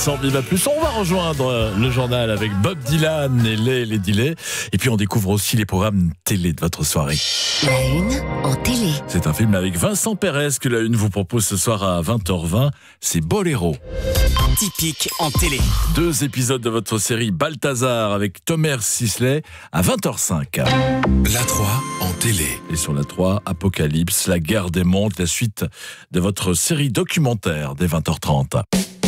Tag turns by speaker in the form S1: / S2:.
S1: Sans Viva Plus, on va rejoindre le journal avec Bob Dylan et les Dillets. Et puis on découvre aussi les programmes télé de votre soirée.
S2: La Une en télé.
S1: C'est un film avec Vincent Pérez que La Une vous propose ce soir à 20h20. C'est Boléro.
S3: Typique en télé.
S1: 2 épisodes de votre série Balthazar avec Thomas Sisley à 20h05.
S4: La 3 en télé.
S1: Et sur la 3, Apocalypse, la guerre des mondes, la suite de votre série documentaire dès 20h30.